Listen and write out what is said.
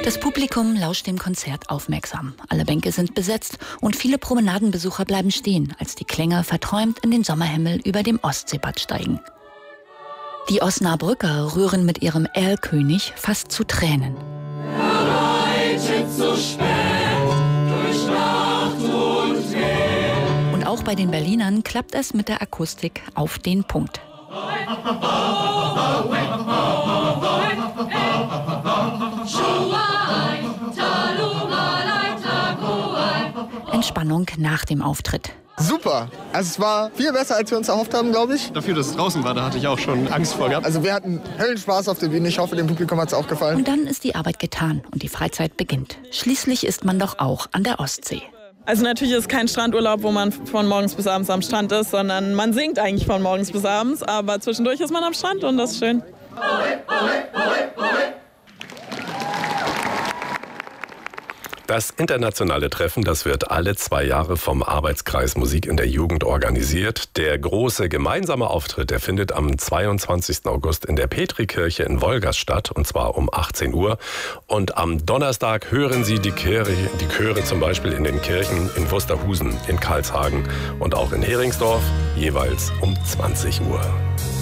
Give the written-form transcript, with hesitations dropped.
Das Publikum lauscht dem Konzert aufmerksam. Alle Bänke sind besetzt und viele Promenadenbesucher bleiben stehen, als die Klänge verträumt in den Sommerhimmel über dem Ostseebad steigen. Die Osnabrücker rühren mit ihrem Erlkönig fast zu Tränen. So spät, durch Nacht und Tag. Und auch bei den Berlinern klappt es mit der Akustik auf den Punkt. Entspannung nach dem Auftritt. Super. Also es war viel besser, als wir uns erhofft haben, glaube ich. Dafür, dass es draußen war, da hatte ich auch schon Angst vor gehabt. Also wir hatten Höllenspaß auf der Bühne. Ich hoffe, dem Publikum hat es auch gefallen. Und dann ist die Arbeit getan und die Freizeit beginnt. Schließlich ist man doch auch an der Ostsee. Also natürlich ist es kein Strandurlaub, wo man von morgens bis abends am Strand ist, sondern man singt eigentlich von morgens bis abends. Aber zwischendurch ist man am Strand und das ist schön. Das internationale Treffen, das wird alle 2 Jahre vom Arbeitskreis Musik in der Jugend organisiert. Der große gemeinsame Auftritt, der findet am 22. August in der Petrikirche in Wolgast statt, und zwar um 18 Uhr. Und am Donnerstag hören Sie die Chöre zum Beispiel in den Kirchen in Wusterhusen, in Karlshagen und auch in Heringsdorf, jeweils um 20 Uhr.